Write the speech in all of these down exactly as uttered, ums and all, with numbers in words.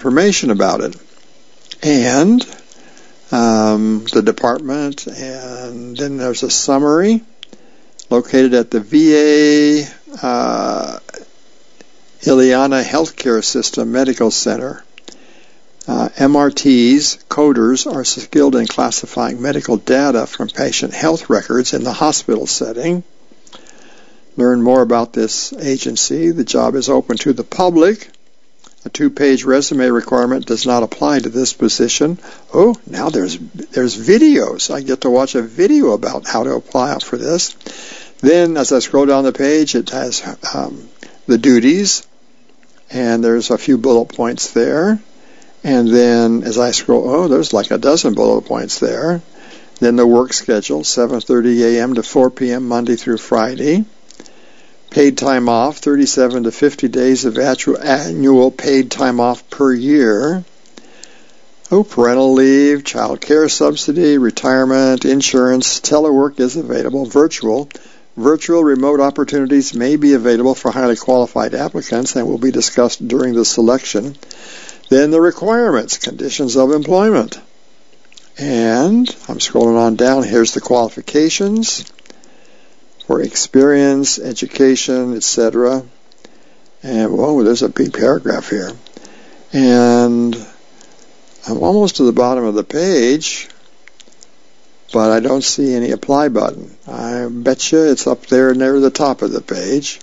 information about it. And um, the department, and then there's a summary located at the V A uh, Ileana Healthcare System Medical Center. Uh, M R Ts, coders, are skilled in classifying medical data from patient health records in the hospital setting. Learn more about this agency. The job is open to the public. A two-page resume requirement does not apply to this position. Oh, now there's there's videos. I get to watch a video about how to apply for this. Then, as I scroll down the page, it has um, the duties, and there's a few bullet points there. And then, as I scroll, oh, there's like a dozen bullet points there. Then the work schedule, seven thirty a.m. to four p.m. Monday through Friday. Paid time off, thirty-seven to fifty days of annual paid time off per year. Oh, parental leave, child care subsidy, retirement, insurance, telework is available, virtual. Virtual remote opportunities may be available for highly qualified applicants and will be discussed during the selection. Then the requirements, conditions of employment. And I'm scrolling on down. Here's the qualifications for experience, education, et cetera. And, whoa, there's a big paragraph here. And I'm almost to the bottom of the page, but I don't see any apply button. I bet you it's up there near the top of the page.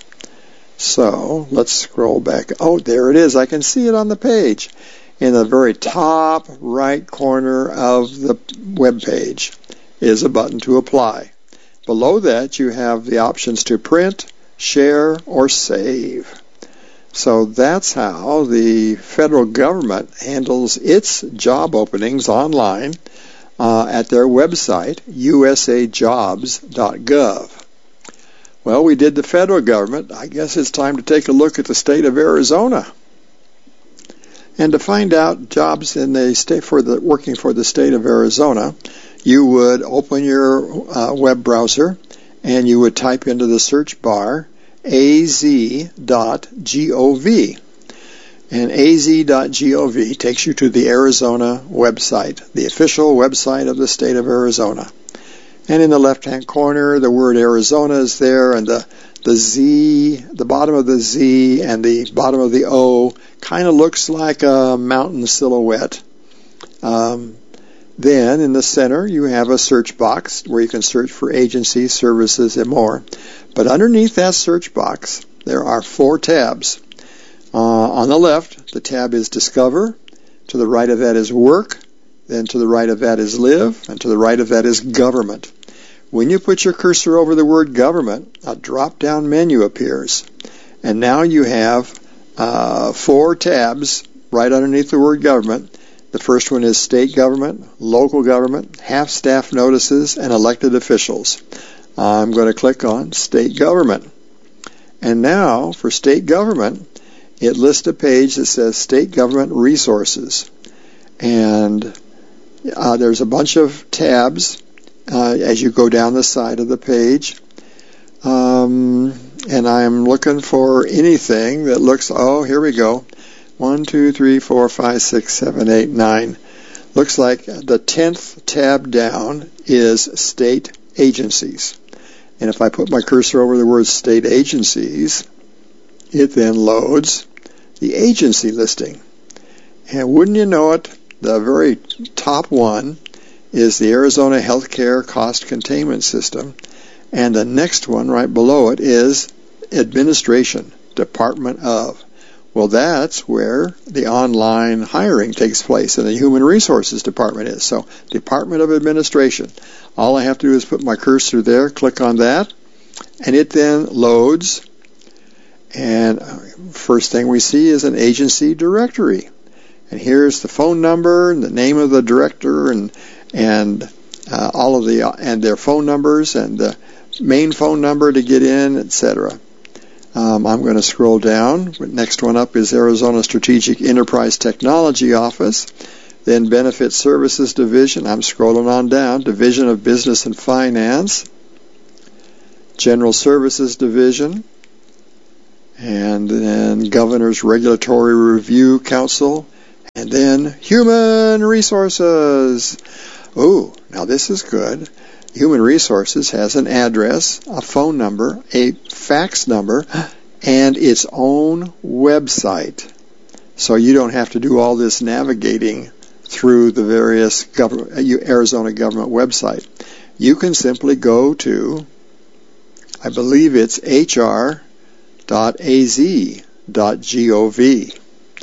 So let's scroll back. Oh, there it is. I can see it on the page. In the very top right corner of the web page is a button to apply. Below that, you have the options to print, share, or save. So that's how the federal government handles its job openings online uh, at their website, u s a jobs dot gov. Well, we did the federal government. I guess it's time to take a look at the state of Arizona. And to find out jobs in the state for the working for the state of Arizona, you would open your uh, web browser and you would type into the search bar a z dot gov. And a z dot gov takes you to the Arizona website, the official website of the state of Arizona. And in the left-hand corner, the word Arizona is there, and the the Z, the bottom of the Z and the bottom of the O kind of looks like a mountain silhouette. Um, then in the center, you have a search box where you can search for agencies, services, and more. But underneath that search box, there are four tabs. Uh, on the left, the tab is Discover. To the right of that is Work. Then to the right of that is Live. And to the right of that is Government. When you put your cursor over the word Government, a drop-down menu appears. And now you have uh, four tabs right underneath the word Government. The first one is State Government, Local Government, Half-Staff Notices, and Elected Officials. I'm going to click on State Government. And now, for State Government, it lists a page that says State Government Resources. And uh, there's a bunch of tabs uh, as you go down the side of the page. Um, and I'm looking for anything that looks, oh, here we go. One, two, three, four, five, six, seven, eight, nine. Looks like the tenth tab down is State Agencies. And if I put my cursor over the word State Agencies, it then loads the agency listing. And wouldn't you know it, the very top one is the Arizona Healthcare Cost Containment System. And the next one right below it is Administration, Department of. Well, that's where the online hiring takes place and the Human Resources Department is. So, Department of Administration. All I have to do is put my cursor there, click on that, and it then loads. And first thing we see is an agency directory. And here's the phone number and the name of the director and and uh, all of the uh, and their phone numbers and the main phone number to get in, et cetera. Um, I'm going to scroll down. Next one up is Arizona Strategic Enterprise Technology Office. Then Benefit Services Division. I'm scrolling on down. Division of Business and Finance. General Services Division. And then Governor's Regulatory Review Council. And then human resources. Oh, now this is good. Human resources has an address, a phone number, a fax number, and its own website. So you don't have to do all this navigating through the various government, Arizona government website. You can simply go to, I believe it's h r dot a z dot gov.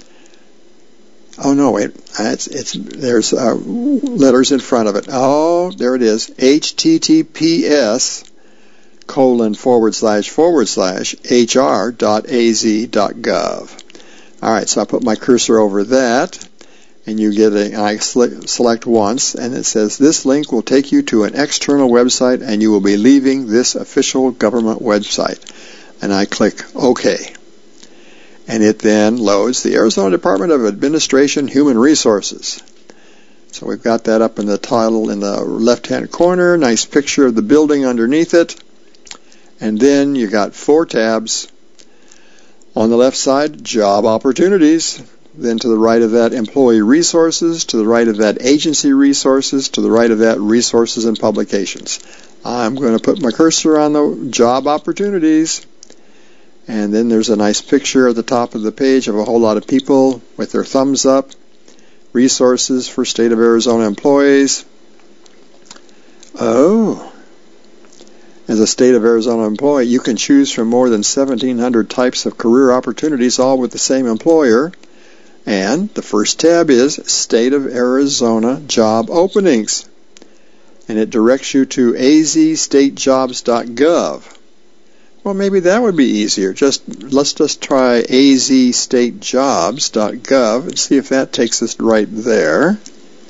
Oh no, wait, it's, it's, there's uh, letters in front of it. Oh, there it is, H T T P S colon forward slash forward slash h r dot a z dot gov. All right, so I put my cursor over that, and you get a, I select once, and it says, this link will take you to an external website, and you will be leaving this official government website. And I click OK. And it then loads the Arizona Department of Administration Human Resources. So we've got that up in the title in the left-hand corner, nice picture of the building underneath it. And then you got four tabs. On the left side, job opportunities. Then to the right of that, employee resources. To the right of that, agency resources. To the right of that, resources and publications. I'm going to put my cursor on the job opportunities. And then there's a nice picture at the top of the page of a whole lot of people with their thumbs up. Resources for State of Arizona employees. Oh. As a State of Arizona employee, you can choose from more than seventeen hundred types of career opportunities, all with the same employer. And the first tab is State of Arizona Job Openings. And it directs you to a z state jobs dot gov. Well, maybe that would be easier. Just let's just try a z state jobs dot gov and see if that takes us right there.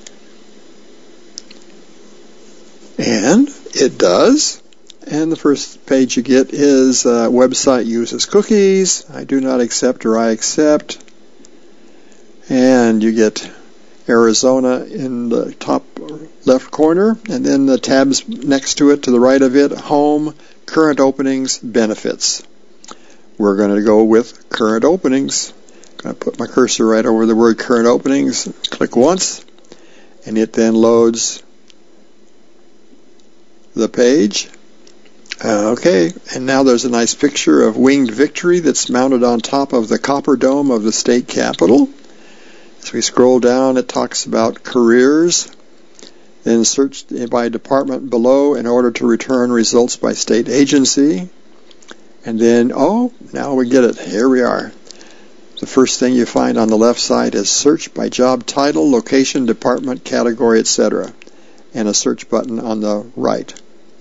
And it does. And the first page you get is uh, website uses cookies. I do not accept or I accept. And you get Arizona in the top left corner. And then the tabs next to it, to the right of it, home, current openings, benefits. We're going to go with current openings. I'm going to put my cursor right over the word current openings. Click once. And it then loads the page. Uh, okay, and now there's a nice picture of Winged Victory that's mounted on top of the copper dome of the state capitol. As we scroll down, it talks about careers. Then search by department below in order to return results by state agency. And then, oh, now we get it. Here we are. The first thing you find on the left side is search by job title, location, department, category, et cetera. And a search button on the right.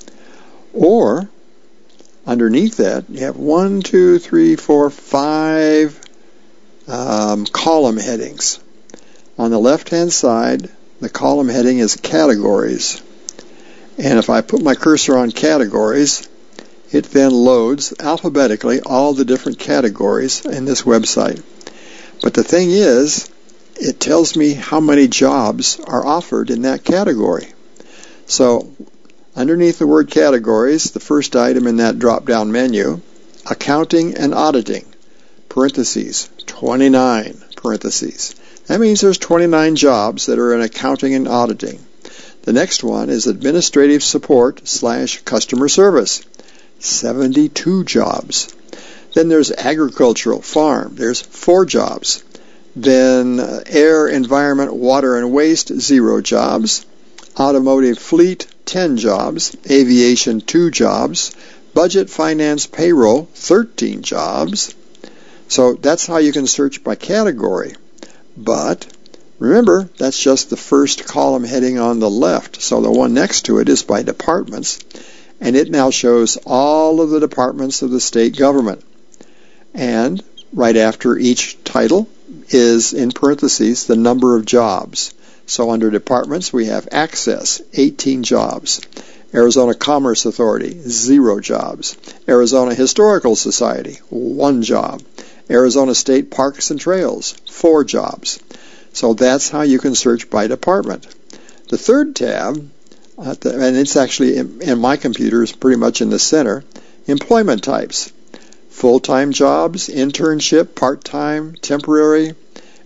Or, underneath that, you have one, two, three, four, five um, column headings. On the left-hand side, the column heading is categories. And if I put my cursor on categories, it then loads alphabetically all the different categories in this website. But the thing is, it tells me how many jobs are offered in that category. So, underneath the word categories, the first item in that drop-down menu, accounting and auditing, parentheses, twenty-nine, parentheses. That means there's twenty-nine jobs that are in accounting and auditing. The next one is administrative support slash customer service, seventy-two jobs. Then there's agricultural, farm, there's four jobs. Then uh, air, environment, water and waste, zero jobs. Automotive fleet, ten jobs. Aviation, two jobs. Budget, finance, payroll, thirteen jobs. So that's how you can search by category. But remember, that's just the first column heading on the left. So the one next to it is by departments. And it now shows all of the departments of the state government. And right after each title is, in parentheses, the number of jobs. So under departments, we have Access, eighteen jobs. Arizona Commerce Authority, zero jobs. Arizona Historical Society, one job. Arizona State Parks and Trails, four jobs. So that's how you can search by department. The third tab, at the, and it's actually in, in my computer, is pretty much in the center, employment types. Full-time jobs, internship, part-time, temporary,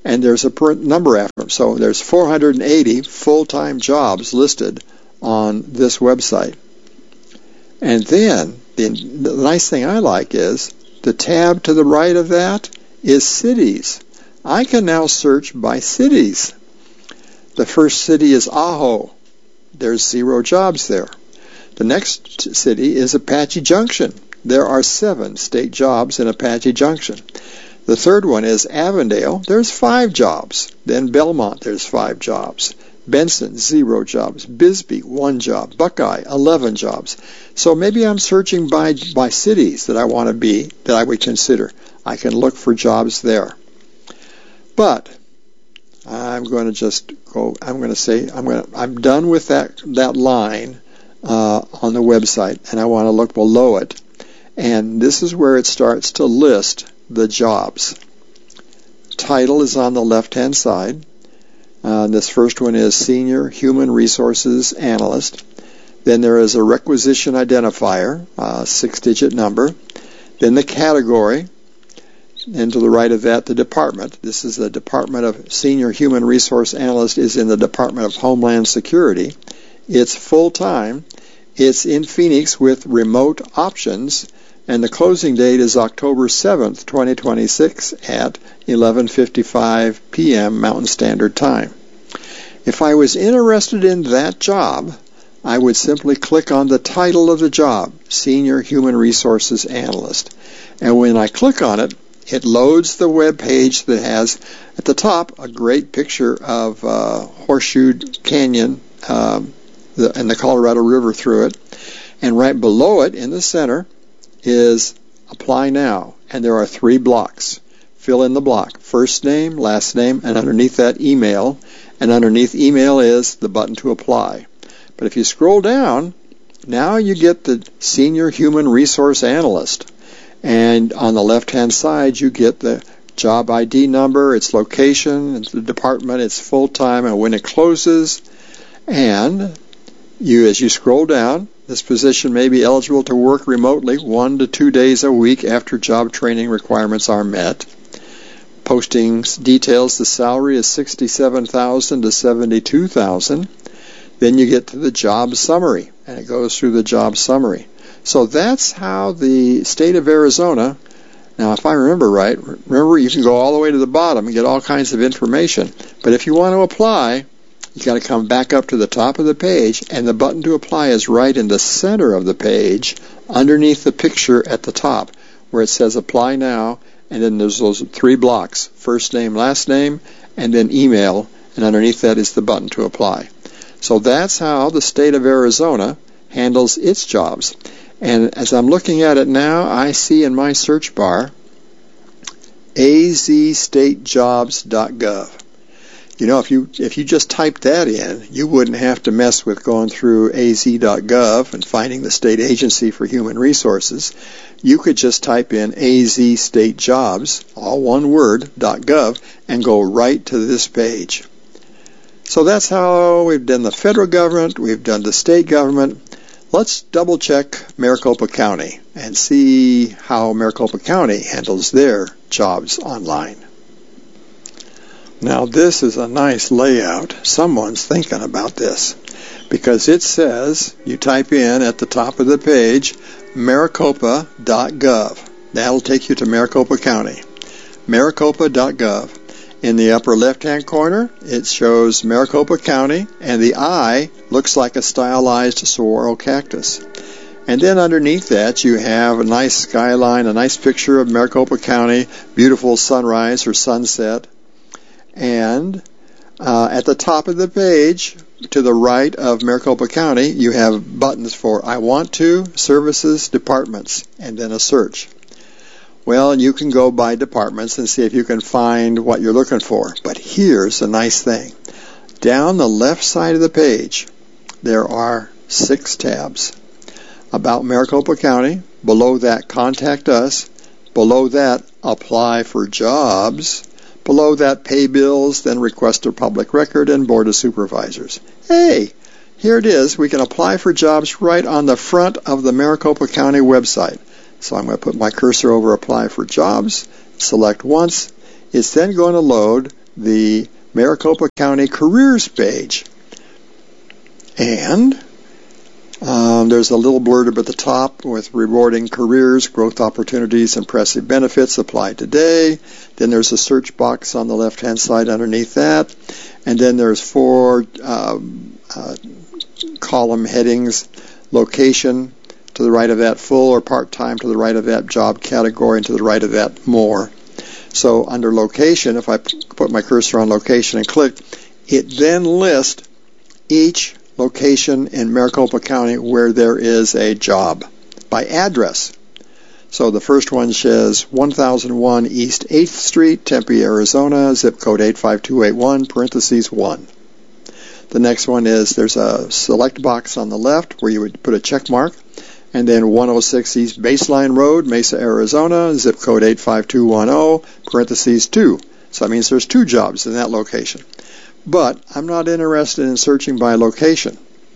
and there's a per number after them. So there's four hundred eighty full-time jobs listed on this website. And then the, the nice thing I like is the tab to the right of that is cities. I can now search by cities. The first city is Ajo. There's zero jobs there. The next city is Apache Junction. There are seven state jobs in Apache Junction. The third one is Avondale. There's five jobs. Then Belmont, there's five jobs. Benson, zero jobs. Bisbee, one job. Buckeye, eleven jobs. So maybe I'm searching by by cities that I want to be, that I would consider. I can look for jobs there. But I'm going to just go, I'm going to say, I'm going to, I'm done with that, that line uh, on the website, and I want to look below it. And this is where it starts to list the jobs. Title is on the left-hand side. Uh, this first one is Senior Human Resources Analyst. Then there is a requisition identifier, a six-digit number. Then the category. And to the right of that, the department. This is the Department of Senior Human Resource Analyst is in the Department of Homeland Security. It's full-time. It's in Phoenix with remote options. And the closing date is October seventh, twenty twenty-six at eleven fifty-five p m Mountain Standard Time. If I was interested in that job, I would simply click on the title of the job, Senior Human Resources Analyst. And when I click on it, it loads the web page that has at the top a great picture of uh, Horseshoe Canyon um, the, and the Colorado River through it. And right below it in the center is Apply Now, and there are three blocks. Fill in the block, first name, last name, and underneath that email, and underneath email is the button to apply. But if you scroll down, now you get the Senior Human Resource Analyst, and on the left-hand side you get the job I D number, its location, it's the department, it's full-time, and when it closes, and you, as you scroll down, this position may be eligible to work remotely one to two days a week after job training requirements are met. Posting details, the salary is sixty-seven thousand dollars to seventy-two thousand dollars. Then you get to the job summary, and it goes through the job summary. So that's how the state of Arizona, now if I remember right, remember you can go all the way to the bottom and get all kinds of information. But if you want to apply, you've got to come back up to the top of the page, and the button to apply is right in the center of the page, underneath the picture at the top, where it says Apply Now, and then there's those three blocks, first name, last name, and then email, and underneath that is the button to apply. So that's how the state of Arizona handles its jobs. And as I'm looking at it now, I see in my search bar a z state jobs dot gov. You know, if you if you just typed that in, you wouldn't have to mess with going through a z dot gov and finding the state agency for human resources. You could just type in A Z State Jobs, all one word, .gov, and go right to this page. So that's how we've done the federal government, we've done the state government. Let's double check Maricopa County and see how Maricopa County handles their jobs online. Now this is a nice layout. Someone's thinking about this, because it says, you type in at the top of the page, maricopa dot gov. That'll take you to Maricopa County. maricopa dot gov. In the upper left-hand corner, it shows Maricopa County, and the eye looks like a stylized saguaro cactus. And then underneath that, you have a nice skyline, a nice picture of Maricopa County, beautiful sunrise or sunset. And uh, at the top of the page, to the right of Maricopa County, you have buttons for I Want To, Services, Departments, and then a search. Well, you can go by departments and see if you can find what you're looking for. But here's the nice thing. Down the left side of the page, there are six tabs. About Maricopa County, below that, Contact Us, below that, Apply for Jobs, below that, Pay Bills, then Request a Public Record, and Board of Supervisors. Hey, here it is. We can apply for jobs right on the front of the Maricopa County website. So I'm going to put my cursor over Apply for Jobs, select once. It's then going to load the Maricopa County Careers page. And um, there's a little blurb at the top with rewarding careers, growth opportunities, impressive benefits, apply today. Then there's a search box on the left-hand side underneath that. And then there's four um, uh, column headings: location to the right of that, full or part-time to the right of that, job category, and to the right of that, more. So under location, if I put my cursor on location and click, it then lists each location in Maricopa County where there is a job by address. So the first one says one thousand one East eighth Street, Tempe, Arizona, zip code eight five two eight one, parentheses one. The next one is there's a select box on the left where you would put a check mark, and then one oh six East Baseline Road, Mesa, Arizona, zip code eight five two one zero, parentheses two. So that means there's two jobs in that location. But I'm not interested in searching by location.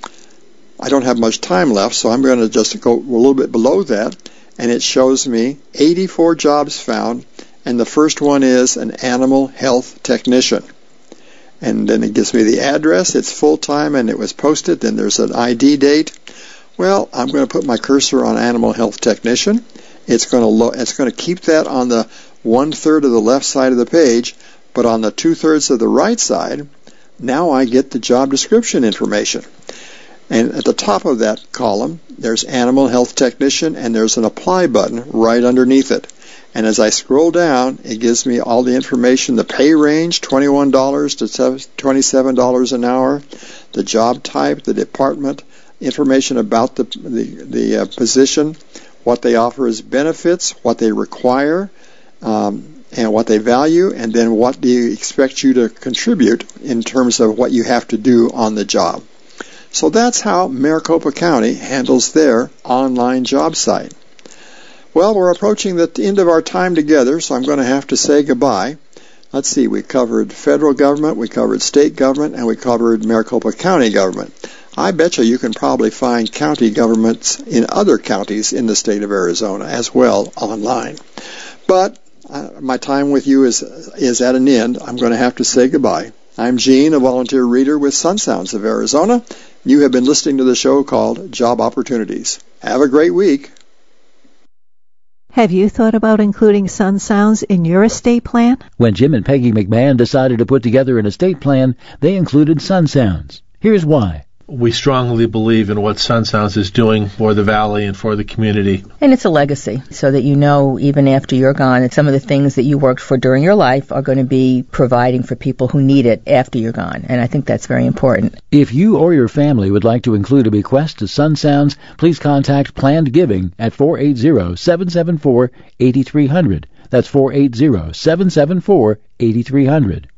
I don't have much time left, so I'm going to just go a little bit below that, and it shows me eighty-four jobs found, and the first one is an animal health technician. And then it gives me the address, it's full-time, and it was posted, then there's an I D date. Well, I'm going to put my cursor on animal health technician. It's going to lo- it's going to keep that on the one-third of the left side of the page, but on the two-thirds of the right side, now I get the job description information. And at the top of that column, there's Animal Health Technician, and there's an Apply button right underneath it. And as I scroll down, it gives me all the information, the pay range, twenty-one dollars to twenty-seven dollars an hour, the job type, the department, information about the, the, the uh, position, what they offer as benefits, what they require, um, and what they value, and then what do you expect you to contribute in terms of what you have to do on the job. So that's how Maricopa County handles their online job site. Well, we're approaching the end of our time together, so I'm going to have to say goodbye. Let's see, we covered federal government, we covered state government, and we covered Maricopa County government. I bet you you can probably find county governments in other counties in the state of Arizona as well online. But Uh, my time with you is is at an end. I'm going to have to say goodbye. I'm Gene, a volunteer reader with Sun Sounds of Arizona. You have been listening to the show called Job Opportunities. Have a great week. Have you thought about including Sun Sounds in your estate plan? When Jim and Peggy McMahon decided to put together an estate plan, they included Sun Sounds. Here's why. We strongly believe in what Sun Sounds is doing for the Valley and for the community. And it's a legacy, so that you know even after you're gone that some of the things that you worked for during your life are going to be providing for people who need it after you're gone. And I think that's very important. If you or your family would like to include a bequest to Sun Sounds, please contact Planned Giving at four eight zero, seven seven four, eight three zero zero. That's four eight zero, seven seven four, eight three zero zero.